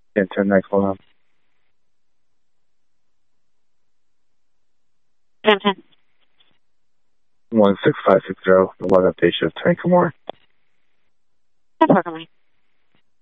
10 next one. 10-10. 16560, 11 day shift, 10 more. 10 for me.